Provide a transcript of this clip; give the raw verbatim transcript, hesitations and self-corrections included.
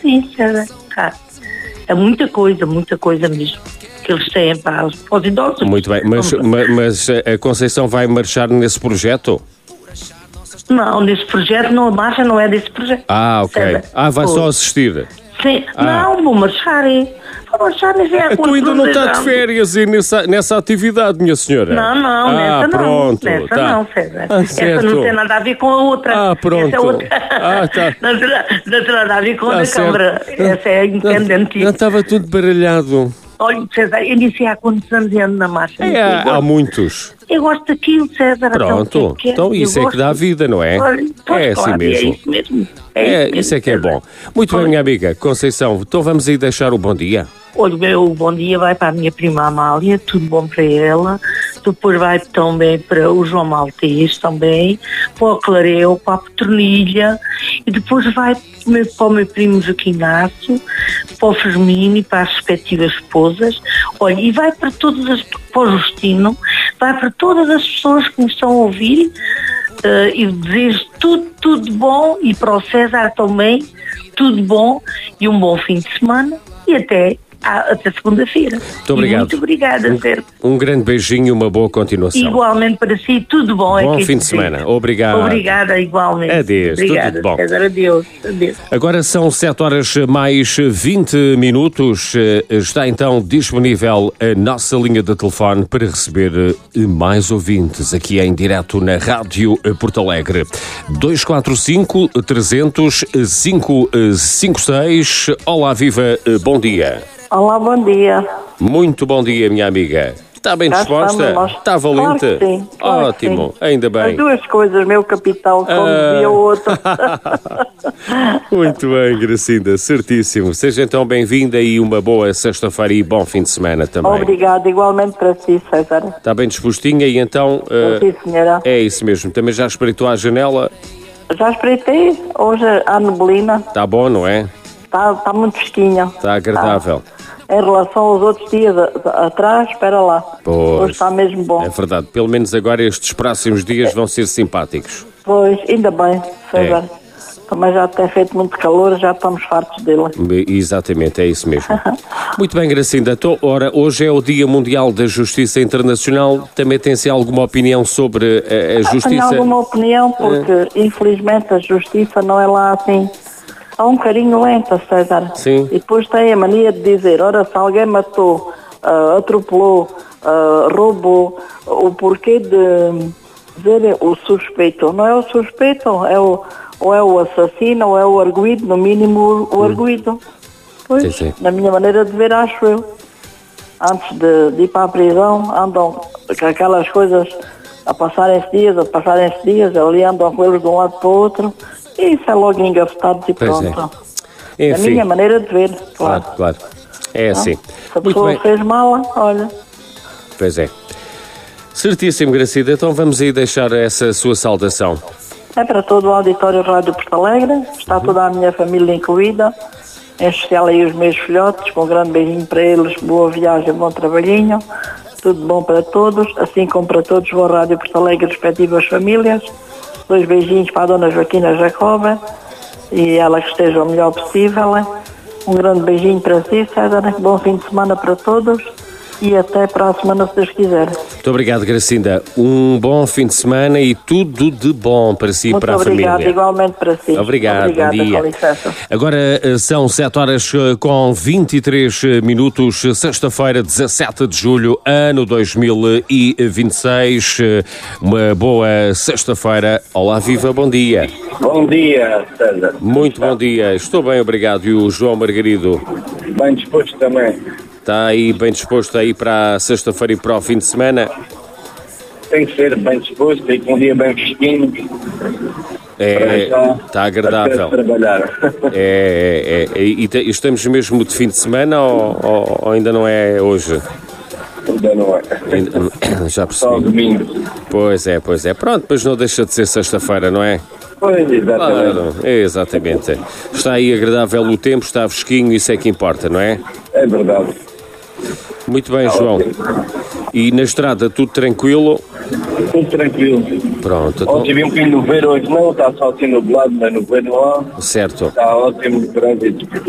sim, César. Ah, é muita coisa, muita coisa mesmo que eles têm para os, para os idosos. Muito bem, mas, mas, mas a Conceição vai marchar nesse projeto? Não, nesse projeto, não, a marcha não é desse projeto. Ah, ok. César. Ah, vai Pô. só assistir? Sim, Ah. não, vou marchar, hein? Vou marchar nesse é Tu ainda não está de férias e nessa, nessa atividade, minha senhora? Não, não, ah, nessa pronto, não. Nessa tá. não, César. Ah, essa certo. não tem nada a ver com a outra. Ah, pronto. Essa é outra. Ah, tá. Não, tem, não tem nada a ver com Tá a da certo. Câmara. Essa é independente. Já estava tudo baralhado. Olha, César, eu disse há quantos anos ando na marcha. É, eu, há, há gosto, muitos. eu gosto daquilo, César. Pronto. Então, Então isso é que dá vida, não é? Olha, pois, É assim claro, mesmo. É isso mesmo. É, É, isso, isso é que é mesmo, bom. Muito bem, minha amiga Conceição. Então vamos aí deixar o bom dia. Olha, o meu bom dia vai para a minha prima Amália, tudo bom para ela. Depois vai também para o João Maltês também, para o Clareu, para a Petronilha, e depois vai para o meu primo Joaquim Inácio, para o Fermino e para as respectivas esposas. Olha, e vai para todas as, para o Justino, vai para todas as pessoas que me estão a ouvir, uh, e desejo tudo, tudo bom, e para o César também, tudo bom, e um bom fim de semana, e até até segunda-feira. Muito obrigado. E muito obrigada, Sérgio. Um, um grande beijinho e uma boa continuação. Igualmente para si, tudo bom. Bom é que fim de semana. Obrigado. Obrigada, igualmente. Adeus, obrigada, tudo bom. César, adeus, adeus. Agora são sete horas mais vinte minutos. Está então disponível a nossa linha de telefone para receber mais ouvintes aqui em direto na Rádio Porto Alegre. dois quatro cinco, trezentos, cinco cinco seis. Olá, viva, bom dia. Olá, bom dia. Muito bom dia, minha amiga. Está bem Já disposta? estamos, nós- Está valente? Claro que sim, claro Ótimo, que sim. ainda bem. As duas coisas, meu capitão, como Ah. dizia o outro. Muito bem, Gracinda, certíssimo. Seja então bem-vinda e uma boa sexta-feira e bom fim de semana também. Obrigada, igualmente para si, César. Está bem dispostinha e então... eh, Sim, senhora. é isso mesmo. Também já espreitou à janela? Já espreitei, hoje há neblina, Está bom, não é? está, está muito fresquinho. Está agradável. Em relação aos outros dias a- a- atrás, espera lá. Pois. Hoje está mesmo bom. É verdade. Pelo menos agora estes próximos dias vão ser simpáticos. Pois, ainda bem, César. Também já tem feito muito calor, já estamos fartos dele. Exatamente, é isso mesmo. Muito bem, Gracinda. Então, ora, hoje é o Dia Mundial da Justiça Internacional. Também tem-se alguma opinião sobre a, a justiça? Tenho alguma opinião, porque infelizmente a justiça não é lá assim. Há um bocadinho lenta, César. Sim. E depois tem a mania de dizer, ora, se alguém matou, ah, atropelou, ah, roubou, o porquê de dizer o suspeito. Não é o suspeito, é o, ou é o assassino, ou é o arguido, no mínimo o arguido. Pois, Sim, sim. na minha maneira de ver, acho eu. Antes de, de ir para a prisão, andam com aquelas coisas a passarem-se dias, a passarem-se dias, ali andam com eles de um lado para o outro. E isso é logo engafetados e Pois pronto. é. Da Enfim, minha maneira de ver, claro. claro, claro. É assim. Se a Muito pessoa bem. fez mal, olha. Pois é. Certíssimo, Gracida. Então vamos aí deixar essa sua saudação. É para todo o auditório Rádio Porto Alegre, está toda a minha família incluída, em especial aí os meus filhotes, com um grande beijinho para eles, boa viagem, bom trabalhinho, tudo bom para todos, assim como para todos o Rádio Porto Alegre, respectivas famílias. Dois beijinhos para a dona Joaquina Jacoba e ela que esteja o melhor possível. Um grande beijinho para si, César, bom fim de semana para todos e até para a semana, se Deus quiser. Muito obrigado, Gracinda. Um bom fim de semana e tudo de bom para si e Muito para a obrigada, família. igualmente para si. Obrigado, Obrigada, bom dia. com licença. Agora eh, são sete horas eh, com vinte e três minutos, sexta-feira, dezassete de julho, ano dois mil e vinte e seis. Eh, Uma boa sexta-feira. Olá, viva, bom dia. Bom dia, César. Muito bom dia. Estou bem, obrigado. E o João Margarido? Bem disposto também. Está aí bem disposto aí para a sexta-feira e para o fim de semana? Tem que ser bem disposto e com um dia bem fresquinho. É, já está agradável. para trabalhar. É, é, é. E te- estamos mesmo de fim de semana ou, ou- ou ainda não é hoje? Ainda não é. Ainda- Já Só percebi. domingo. Pois é, pois é. Pronto, mas não deixa de ser sexta-feira, não é? Pois, exatamente. Claro, exatamente. Está aí agradável o tempo, está fresquinho, isso é que importa, não é? É verdade. Muito bem, João. E na estrada tudo tranquilo? Tudo tranquilo. Pronto, então- Ontem vi um bocadinho no ver, hoje não. Está só assim nublado, mas no ver não há. certo. Está ótimo o trânsito.